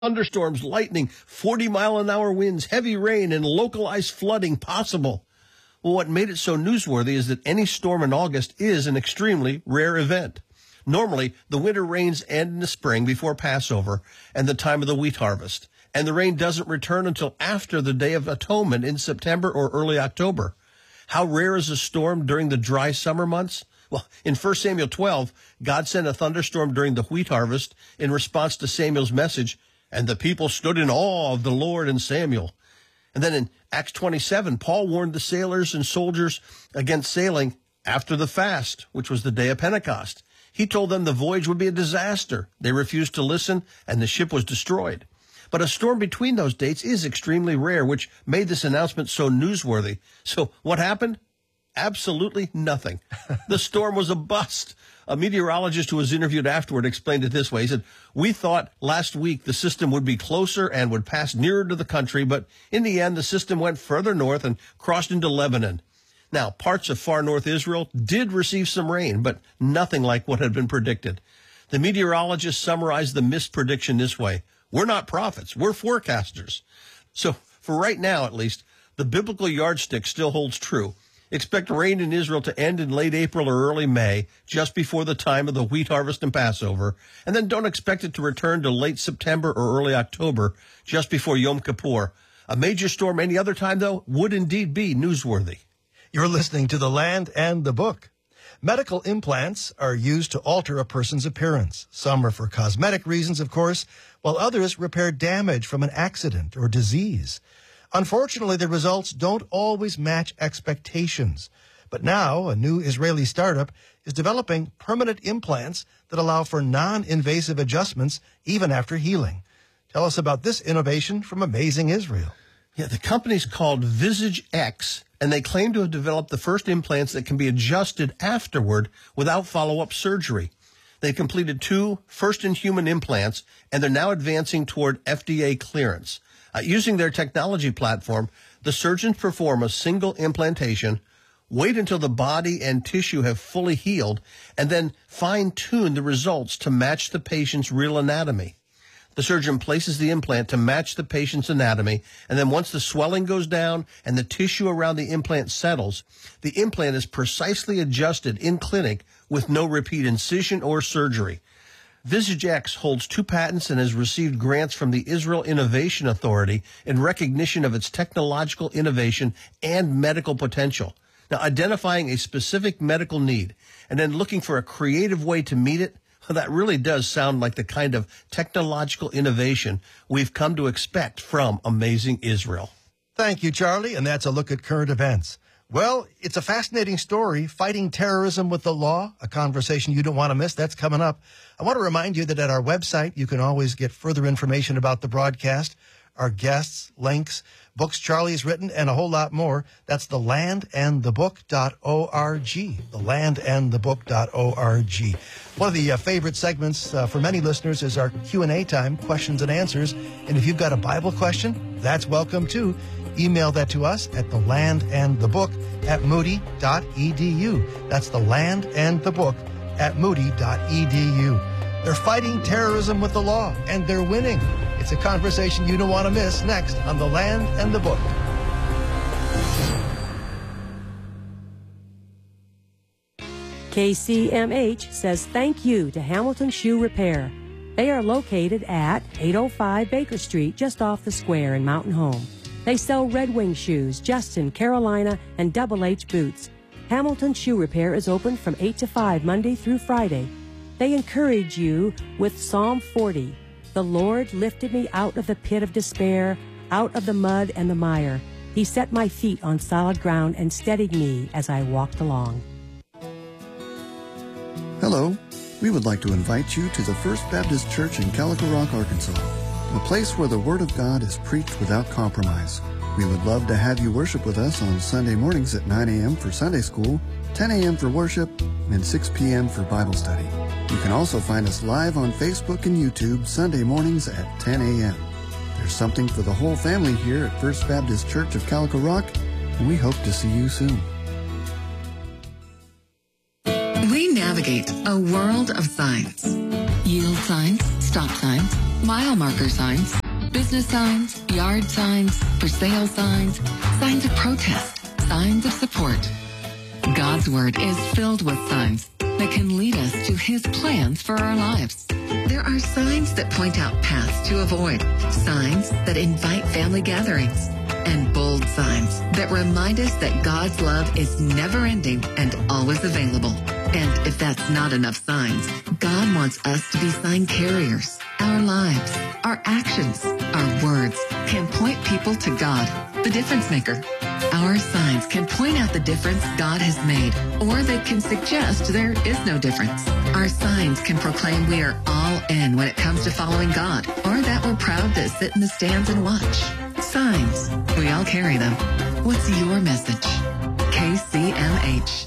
thunderstorms, lightning, 40-mile-an-hour winds, heavy rain, and localized flooding possible. Well, what made it so newsworthy is that any storm in August is an extremely rare event. Normally, the winter rains end in the spring before Passover and the time of the wheat harvest, and the rain doesn't return until after the Day of Atonement in September or early October. How rare is a storm during the dry summer months? Well, in 1 Samuel 12, God sent a thunderstorm during the wheat harvest in response to Samuel's message, and the people stood in awe of the Lord and Samuel. And then in Acts 27, Paul warned the sailors and soldiers against sailing after the fast, which was the day of Pentecost. He told them the voyage would be a disaster. They refused to listen, and the ship was destroyed. But a storm between those dates is extremely rare, which made this announcement so newsworthy. So what happened? Absolutely nothing. The storm was a bust. A meteorologist who was interviewed afterward explained it this way. He said, "We thought last week the system would be closer and would pass nearer to the country, but in the end, the system went further north and crossed into Lebanon." Now, parts of far north Israel did receive some rain, but nothing like what had been predicted. The meteorologist summarized the missed prediction this way: "We're not prophets, we're forecasters." So, for right now at least, the biblical yardstick still holds true. Expect rain in Israel to end in late April or early May, just before the time of the wheat harvest and Passover, and then don't expect it to return to late September or early October, just before Yom Kippur. A major storm any other time, though, would indeed be newsworthy. You're listening to The Land and the Book. Medical implants are used to alter a person's appearance. Some are for cosmetic reasons, of course, while others repair damage from an accident or disease. Unfortunately, the results don't always match expectations. But now, a new Israeli startup is developing permanent implants that allow for non-invasive adjustments even after healing. Tell us about this innovation from Amazing Israel. Yeah, the company's called Visage X, and they claim to have developed the first implants that can be adjusted afterward without follow-up surgery. They completed 2 first-in-human implants, and they're now advancing toward FDA clearance. Using their technology platform, the surgeons perform a single implantation, wait until the body and tissue have fully healed, and then fine-tune the results to match the patient's real anatomy. The surgeon places the implant to match the patient's anatomy, and then once the swelling goes down and the tissue around the implant settles, the implant is precisely adjusted in clinic with no repeat incision or surgery. Visage X holds 2 patents and has received grants from the Israel Innovation Authority in recognition of its technological innovation and medical potential. Now, identifying a specific medical need and then looking for a creative way to meet it, well, that really does sound like the kind of technological innovation we've come to expect from Amazing Israel. Thank you, Charlie, and that's a look at current events. Well, it's a fascinating story, fighting terrorism with the law, a conversation you don't want to miss. That's coming up. I want to remind you that at our website, you can always get further information about the broadcast, our guests, links, books Charlie's written, and a whole lot more. That's thelandandthebook.org, thelandandthebook.org. One of the favorite segments for many listeners is our Q&A time, questions and answers. And if you've got a Bible question, that's welcome too. Email that to us at thelandandthebook@moody.edu. That's thelandandthebook@moody.edu. They're fighting terrorism with the law, and they're winning. It's a conversation you don't want to miss next on The Land and the Book. KCMH says thank you to Hamilton Shoe Repair. They are located at 805 Baker Street, just off the square in Mountain Home. They sell Red Wing shoes, Justin, Carolina, and Double H boots. Hamilton Shoe Repair is open from 8 to 5 Monday through Friday. They encourage you with Psalm 40. The Lord lifted me out of the pit of despair, out of the mud and the mire. He set my feet on solid ground and steadied me as I walked along. Hello. We would like to invite you to the First Baptist Church in Calico Rock, Arkansas, a place where the Word of God is preached without compromise. We would love to have you worship with us on Sunday mornings at 9 a.m. for Sunday school, 10 a.m. for worship, and 6 p.m. for Bible study. You can also find us live on Facebook and YouTube Sunday mornings at 10 a.m. There's something for the whole family here at First Baptist Church of Calico Rock, and we hope to see you soon. We navigate a world of signs. Yield signs, stop signs, mile marker signs, business signs, yard signs, for sale signs, signs of protest, signs of support. God's Word is filled with signs that can lead us to His plans for our lives. There are signs that point out paths to avoid, signs that invite family gatherings, and bold signs that remind us that God's love is never-ending and always available. And if that's not enough signs, God wants us to be sign carriers. Our lives, our actions, our words can point people to God, the difference maker. Our signs can point out the difference God has made, or they can suggest there is no difference. Our signs can proclaim we are all in when it comes to following God, or that we're proud to sit in the stands and watch. Signs. We all carry them. What's your message? KCMH.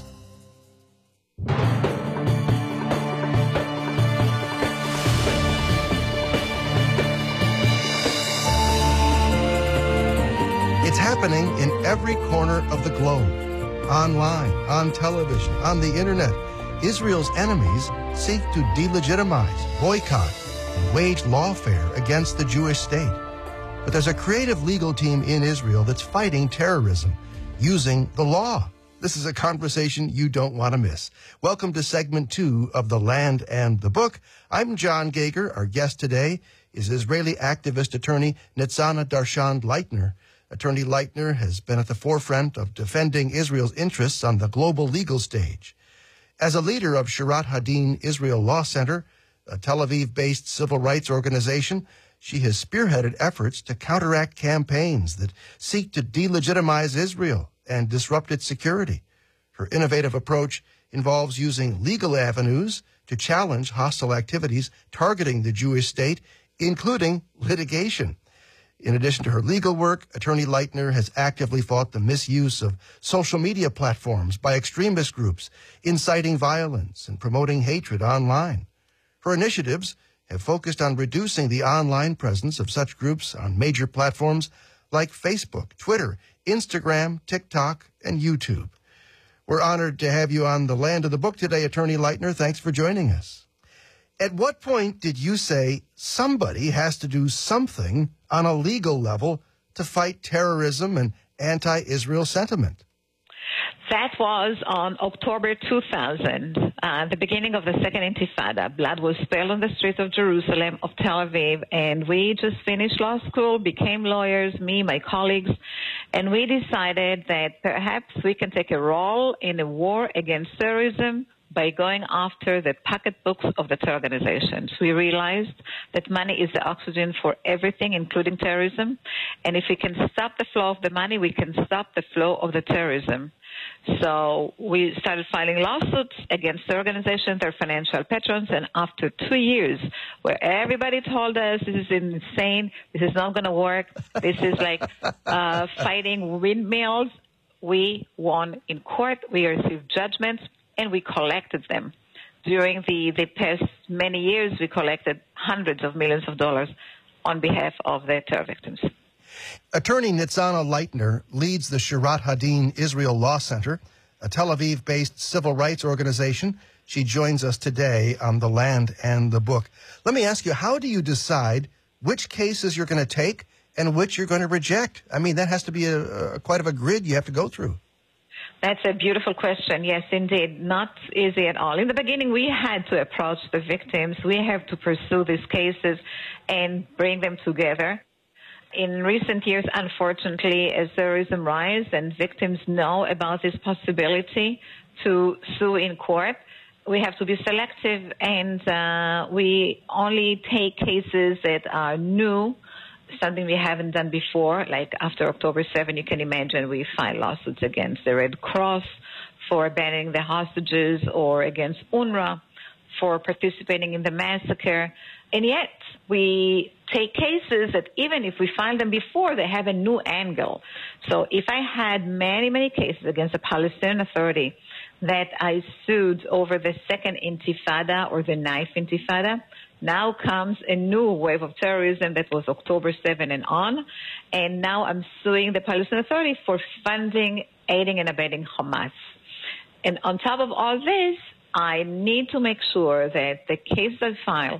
It's happening in every corner of the globe. Online, on television, on the internet. Israel's enemies seek to delegitimize, boycott, and wage lawfare against the Jewish state. But there's a creative legal team in Israel that's fighting terrorism using the law. This is a conversation you don't want to miss. Welcome to segment 2 of The Land and the Book. I'm John Gager. Our guest today is Israeli activist attorney Nitzana Darshan-Leitner. Attorney Leitner has been at the forefront of defending Israel's interests on the global legal stage. As a leader of Shirat Hadin Israel Law Center, a Tel Aviv-based civil rights organization, she has spearheaded efforts to counteract campaigns that seek to delegitimize Israel and disrupt its security. Her innovative approach involves using legal avenues to challenge hostile activities targeting the Jewish state, including litigation. In addition to her legal work, Attorney Leitner has actively fought the misuse of social media platforms by extremist groups, inciting violence and promoting hatred online. Her initiatives have focused on reducing the online presence of such groups on major platforms like Facebook, Twitter, Instagram, TikTok, and YouTube. We're honored to have you on The Land of the Book today, Attorney Leitner. Thanks for joining us. At what point did you say somebody has to do something on a legal level to fight terrorism and anti-Israel sentiment? That was on October 2000, the beginning of the Second Intifada. Blood was spilled on the streets of Jerusalem, of Tel Aviv, and we just finished law school, became lawyers, me, my colleagues, and we decided that perhaps we can take a role in a war against terrorism by going after the pocketbooks of the terror organizations. We realized that money is the oxygen for everything, including terrorism, and if we can stop the flow of the money, we can stop the flow of the terrorism. So we started filing lawsuits against the organization, their financial patrons, and after 2 years, where everybody told us this is insane, this is not going to work, this is like fighting windmills, we won in court, we received judgments, and we collected them. During the past many years, we collected hundreds of millions of dollars on behalf of the terror victims. Attorney Nitzana Leitner leads the Shirat Hadin Israel Law Center, a Tel Aviv-based civil rights organization. She joins us today on The Land and the Book. Let me ask you, how do you decide which cases you're going to take and which you're going to reject? I mean, that has to be quite of a grid you have to go through. That's a beautiful question. Yes, indeed. Not easy at all. In the beginning, we had to approach the victims. We have to pursue these cases and bring them together. In recent years, unfortunately, as terrorism rises and victims know about this possibility to sue in court, we have to be selective, and we only take cases that are new, something we haven't done before. Like after October 7, you can imagine we filed lawsuits against the Red Cross for abandoning the hostages or against UNRWA for participating in the massacre. And yet we take cases that even if we file them before, they have a new angle. So if I had many, many cases against the Palestinian Authority that I sued over the Second Intifada or the Knife Intifada, now comes a new wave of terrorism that was October 7 and on. And now I'm suing the Palestinian Authority for funding, aiding, and abetting Hamas. And on top of all this, I need to make sure that the cases I file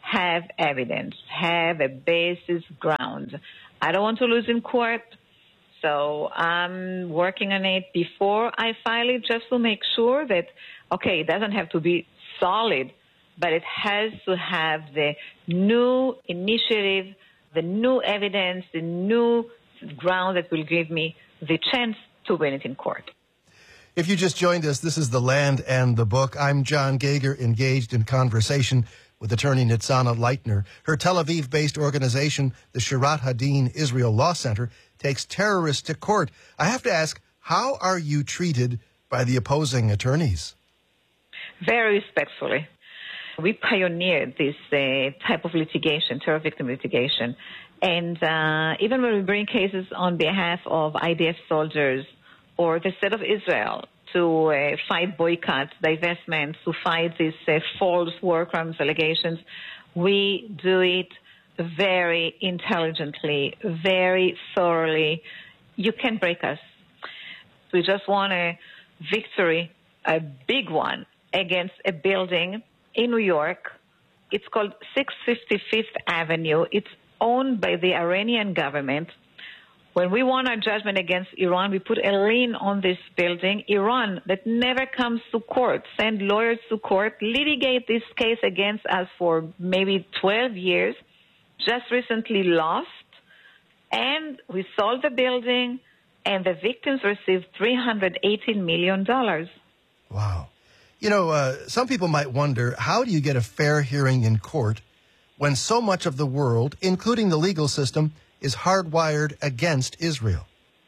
have evidence, have a basis ground. I don't want to lose in court, so I'm working on it before I file it just to make sure that, okay, it doesn't have to be solid, but it has to have the new initiative, the new evidence, the new ground that will give me the chance to win it in court. If you just joined us, this is The Land and the Book. I'm John Geiger, engaged in conversation with attorney Nitzana Leitner. Her Tel Aviv-based organization, the Shirat Hadin Israel Law Center, takes terrorists to court. I have to ask, how are you treated by the opposing attorneys? Very respectfully. We pioneered this type of litigation, terror victim litigation. And even when we bring cases on behalf of IDF soldiers or the State of Israel to fight boycotts, divestments, to fight these false war crimes allegations, we do it very intelligently, very thoroughly. You can't break us. We just won a victory, a big one, against a building in New York. It's called 655th Avenue. It's owned by the Iranian government. When we won our judgment against Iran, we put a lien on this building. Iran, that never comes to court, send lawyers to court, litigate this case against us for maybe 12 years, just recently lost, and we sold the building, and the victims received $318 million. Wow. You know, some people might wonder, how do you get a fair hearing in court when so much of the world, including the legal system, is hardwired against Israel?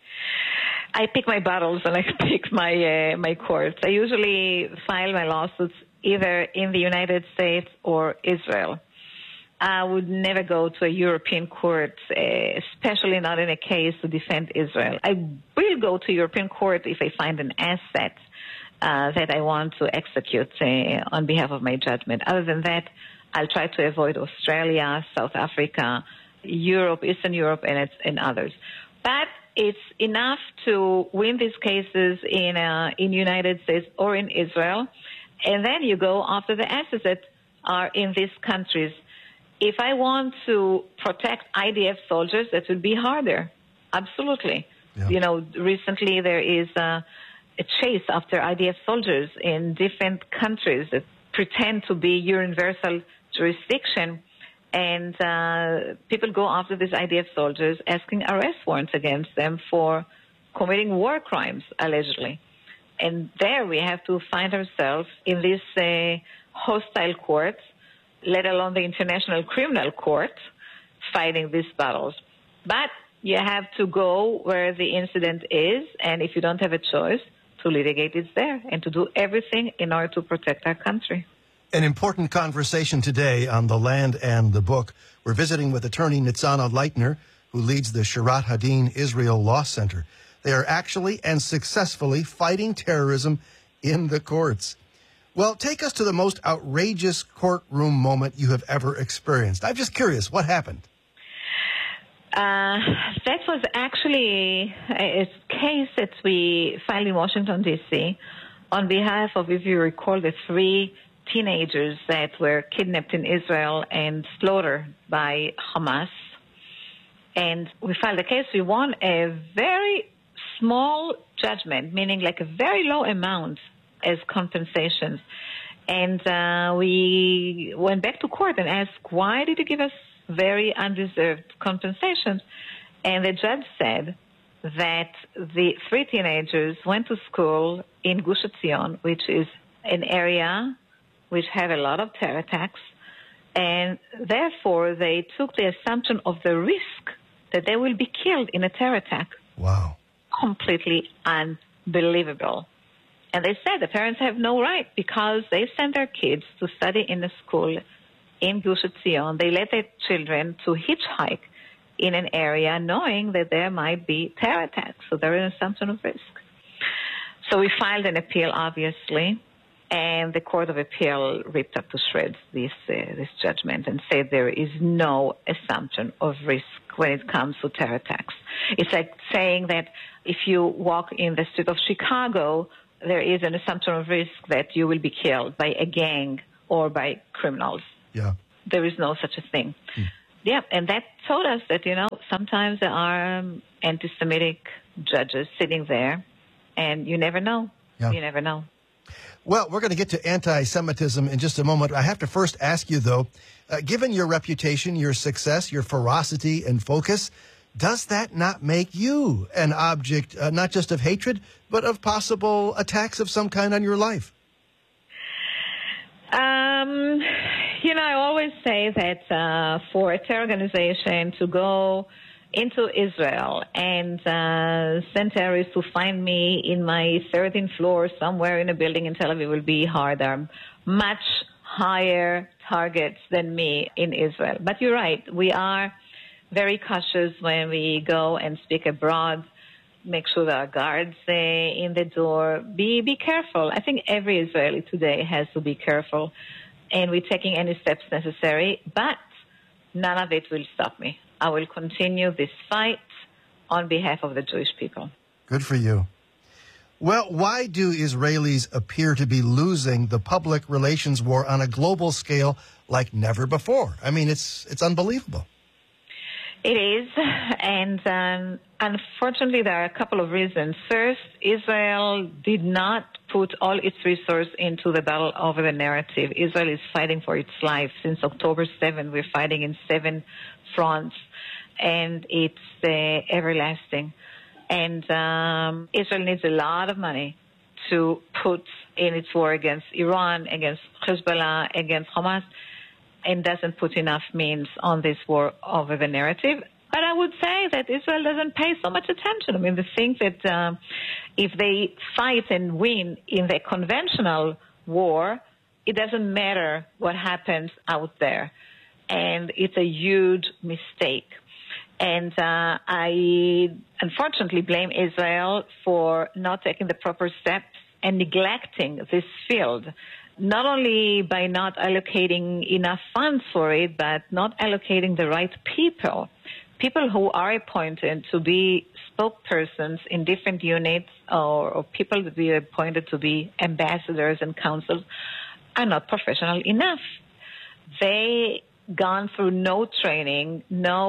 I pick my battles and I pick my courts. I usually file my lawsuits either in the United States or Israel. I would never go to a European court, especially not in a case to defend Israel. I will go to a European court if I find an asset that I want to execute on behalf of my judgment. Other than that, I'll try to avoid Australia, South Africa, Europe, Eastern Europe, and others. But it's enough to win these cases in United States or in Israel, and then you go after the assets that are in these countries. If I want to protect IDF soldiers, that would be harder. Absolutely. Yeah. You know, recently there is a chase after IDF soldiers in different countries that pretend to be universal jurisdiction, and people go after these IDF soldiers asking arrest warrants against them for committing war crimes, allegedly. And there we have to find ourselves in these hostile courts, let alone the International Criminal Court, fighting these battles. But you have to go where the incident is, and if you don't have a choice, to litigate it there and to do everything in order to protect our country. An important conversation today on The Land and the Book. We're visiting with attorney Nitzana Leitner, who leads the Shirat Hadin Israel Law Center. They are actually and successfully fighting terrorism in the courts. Well, take us to the most outrageous courtroom moment you have ever experienced. I'm just curious, what happened? That was actually a case that we filed in Washington, D.C. on behalf of, if you recall, the 3 teenagers that were kidnapped in Israel and slaughtered by Hamas. And we filed a case. We won a very small judgment, meaning like a very low amount as compensations. And we went back to court and asked, why did you give us very undeserved compensations? And the judge said that the 3 teenagers went to school in Gush Etzion, which is an area which had a lot of terror attacks, and therefore they took the assumption of the risk that they will be killed in a terror attack. Wow. Completely unbelievable. And they said the parents have no right because they send their kids to study in a school in Gush Etzion. They let their children to hitchhike in an area knowing that there might be terror attacks. So there is an assumption of risk. So we filed an appeal, obviously, and the Court of Appeal ripped up to shreds this judgment and said there is no assumption of risk when it comes to terror attacks. It's like saying that if you walk in the street of Chicago, there is an assumption of risk that you will be killed by a gang or by criminals. Yeah. there is no such a thing. Yeah, and that told us that, sometimes there are anti-Semitic judges sitting there, and you never know. Yeah. You never know. Well, we're going to get to anti-Semitism in just a moment. I have to first ask you, though, given your reputation, your success, your ferocity and focus, does that not make you an object not just of hatred, but of possible attacks of some kind on your life? I always say that for a terror organization to go into Israel and send terrorists to find me in my 13th floor somewhere in a building in Tel Aviv will be hard. There are much higher targets than me in Israel. But you're right. We are very cautious when we go and speak abroad. Make sure there are guards in the door. Be careful. I think every Israeli today has to be careful. And we're taking any steps necessary. But none of it will stop me. I will continue this fight on behalf of the Jewish people. Good for you. Well, why do Israelis appear to be losing the public relations war on a global scale like never before? I mean, it's unbelievable. It is, and unfortunately there are a couple of reasons. First, Israel did not put all its resources into the battle over the narrative. Israel is fighting for its life. Since October 7, we're fighting in 7 fronts, and it's everlasting. And Israel needs a lot of money to put in its war against Iran, against Hezbollah, against Hamas, and doesn't put enough means on this war over the narrative. But I would say that Israel doesn't pay so much attention. I mean, they think that if they fight and win in the conventional war, it doesn't matter what happens out there. And it's a huge mistake. And I unfortunately blame Israel for not taking the proper steps and neglecting this field, not only by not allocating enough funds for it, but not allocating the right people who are appointed to be spokespersons in different units or people to be appointed to be ambassadors and consuls are not professional enough. They gone through no training,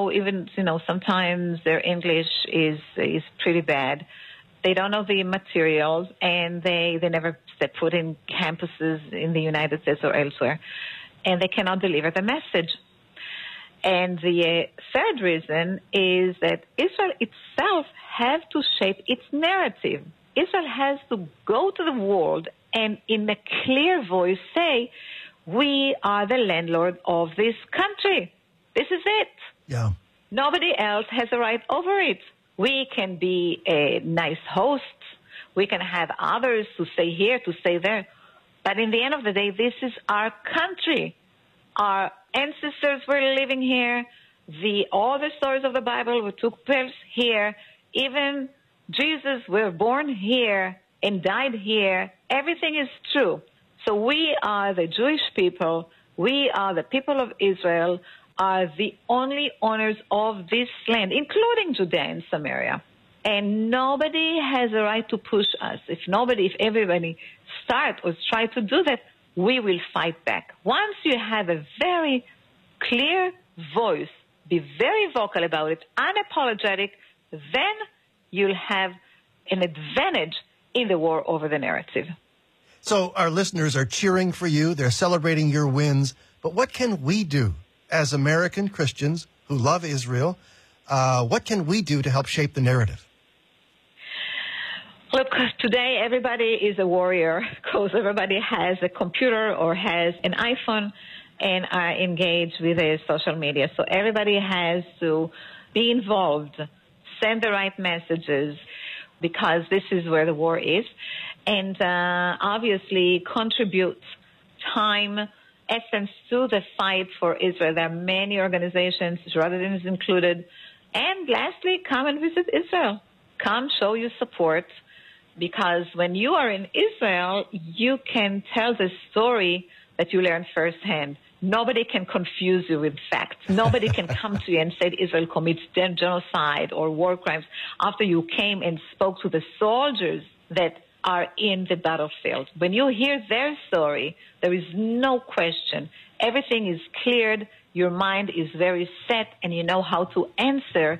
sometimes their English is pretty bad. They don't know the materials, and they never step foot in campuses in the United States or elsewhere, and they cannot deliver the message. And the third reason is that Israel itself has to shape its narrative. Israel has to go to the world and in a clear voice say, we are the landlord of this country. This is it. Yeah. Nobody else has a right over it. We can be a nice host. We can have others to stay here, to stay there. But in the end of the day, this is our country. Our ancestors were living here. All the stories of the Bible took place here. Even Jesus were born here and died here. Everything is true. So we are the Jewish people. We are the people of Israel, are the only owners of this land, including Judea and Samaria. And nobody has a right to push us. If everybody start or try to do that, we will fight back. Once you have a very clear voice, be very vocal about it, unapologetic, then you'll have an advantage in the war over the narrative. So our listeners are cheering for you. They're celebrating your wins. But what can we do as American Christians who love Israel? What can we do to help shape the narrative? Look, today everybody is a warrior because everybody has a computer or has an iPhone and are engaged with the social media. So everybody has to be involved, send the right messages, because this is where the war is. And obviously contribute time, essence to the fight for Israel. There are many organizations, Israel is included. And lastly, come and visit Israel. Come show your support, because when you are in Israel, you can tell the story that you learned firsthand. Nobody can confuse you with facts. Nobody can come to you and say Israel commits genocide or war crimes after you came and spoke to the soldiers that are in the battlefield. When you hear their story, there is no question everything is cleared, your mind is very set, and you know how to answer